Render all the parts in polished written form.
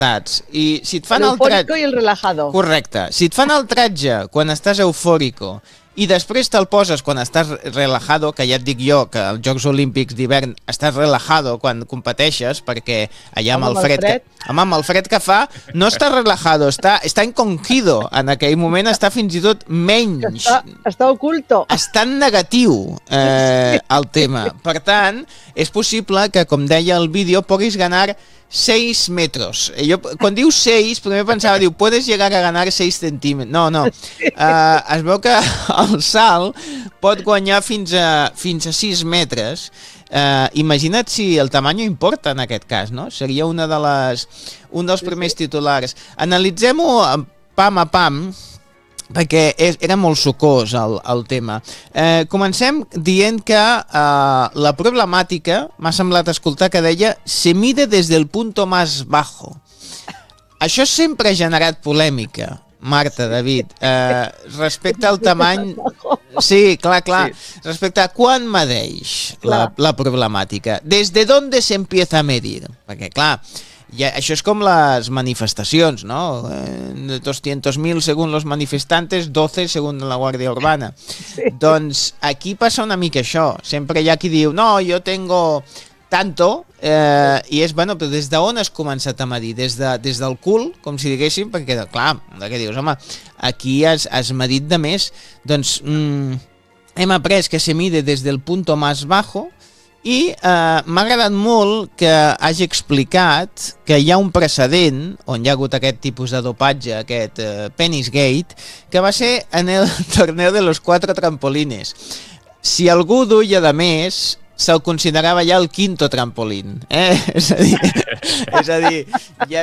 Saps? I si et fan El el tratge... eufórico i el relajado. Correcte. Si et fan el tratge quan estàs eufòrico i després te'l poses quan estàs relajado, que ja et dic jo que als Jocs Olímpics d'hivern estàs relajado quan competeixes, perquè allà amb el fred... Amb el fred que fa, no està relajado, està encongido. En aquell moment està fins i tot menys. Està oculto. Està en negatiu el tema. Per tant, és possible que, com deia el vídeo, puguis ganar 6 metros. Jo, quan diu 6, primer pensava, puedes llegar a ganar 6 centímetres. No. Es veu que el salt pot guanyar fins a 6 metres. Imagina't si el tamany importa en aquest cas, no? Seria un dels primers titulars. Analitzem-ho pam a pam, perquè era molt sucós el tema. Comencem dient que la problemàtica, m'ha semblat escoltar que deia se mide desde el punto más bajo. Això sempre ha generat polèmica, Marta, David, respecte al tamany... Sí, clar. Sí. Respecte a quan medeix la problemàtica. ¿Desde dónde se empieza a medir? Perquè, clar, això és com les manifestacions, ¿no? 200.000 según los manifestantes, 12 según la Guàrdia Urbana. Sí. Doncs aquí passa una mica això. Sempre hi ha qui diu, no, jo tengo tanto, i és, bueno, però des d'on has començat a medir? Des del cul, com si diguéssim, perquè, clar, que dius, home, aquí has medit de més. Doncs hem après que se mide des del punto más bajo, i m'ha agradat molt que hagi explicat que hi ha un precedent on hi ha hagut aquest tipus de dopatge, aquest Penis Gate, que va ser en el torneo de los 4 trampolines. Si algú duia de més, se'l considerava ja el quinto trampolín. És a dir, hi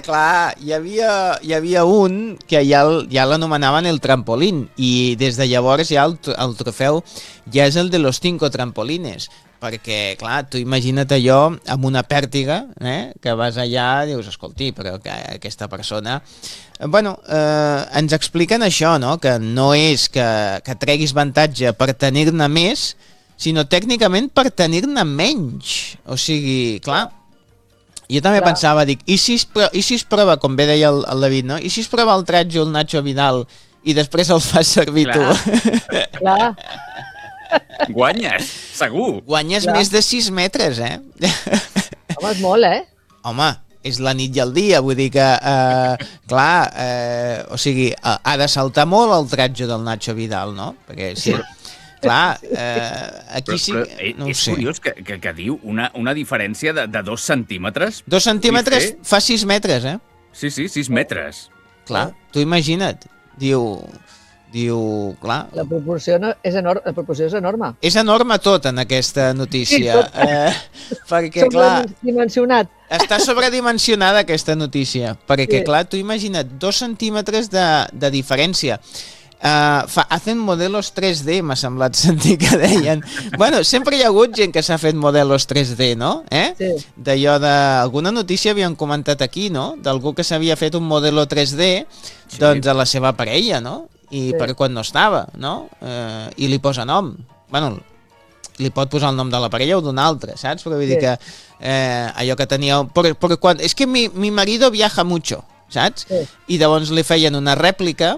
havia un que ja l'anomenaven el trampolín, i des de llavors ja el trofeu ja és el de los 5 trampolines. Perquè, clar, tu imagina't allò amb una pèrtiga, que vas allà i dius, escolti, però que aquesta persona... Bueno, ens expliquen això, no?, que no és que treguis avantatge per tenir-ne més, sinó tècnicament per tenir-ne menys. O sigui, clar, jo també pensava, dic, i si es prova, com bé deia el David, no?, i si es prova el tratge el Nacho Vidal i després el fas servir tu? Clar. Guanyes, segur. Guanyes més de 6 metres, Home, és molt, Home, és la nit i el dia, vull dir que, clar, o sigui, ha de saltar molt el tratge del Nacho Vidal, no? Perquè, sí, clar, aquí sí... No és curiós que diu una diferència de 2 centímetres. 2 centímetres fa 6 metres, Sí, 6 metres. Clar, tu imagina't, diu, clar... La proporció és enorme. És enorme tot en aquesta notícia. Perquè, clar... Sobredimensionat. Està sobredimensionada aquesta notícia. Perquè, clar, tu imagina't, 2 centímetres de diferència. Hacen modelos 3D, m'ha semblat sentir que deien. Bueno, sempre hi ha hagut gent que s'ha fet modelos 3D, no? Sí. D'allò alguna notícia havien comentat aquí, no? D'algú que s'havia fet un modelo 3D, doncs a la seva parella, no? I per quan no estava, no? I li posa nom. Bueno, li pot posar el nom de la parella o d'un altre, saps? Però vull dir que allò que tenia... És que mi marido viaja mucho, saps? I llavors li feien una rèplica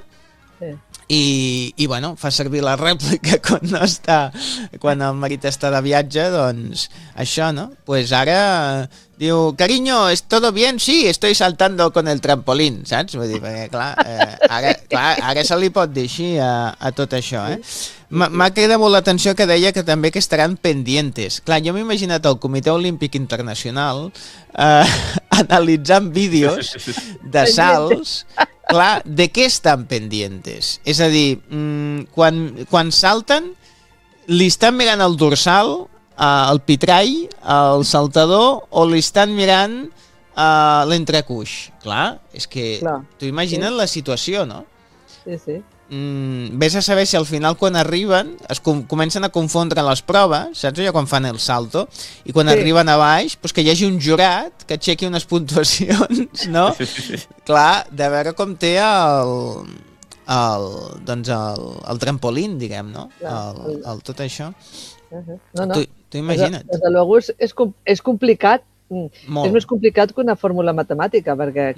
i bueno, fa servir la rèplica quan el marit està de viatge, doncs això, no? Pues ara diu, cariño, ¿es todo bien? Sí, estoy saltando con el trampolín, saps? Vull dir, perquè clar, ara se li pot dir així a tot això, M'ha cridat molt l'atenció que deia que també que estaran pendientes. Clar, jo m'he imaginat el Comitè Olímpic Internacional analitzant vídeos de salts. Clar, de què estan pendientes? És a dir, quan salten, li estan mirant el dorsal, el pitrai, el saltador, o li estan mirant l'entrecuix? Clar, és que tu imagina't la situació, no? Sí. Ves a saber si al final quan arriben es comencen a confondre les proves, saps allò quan fan el salto, i quan arriben a baix pues que hi hagi un jurat que aixequi unes puntuacions, no? Clar, de veure com té el trampolín, diguem, no? El tot això. Tu imagina't. Des de luego és complicat. Molt. És més complicat que una fórmula matemàtica, perquè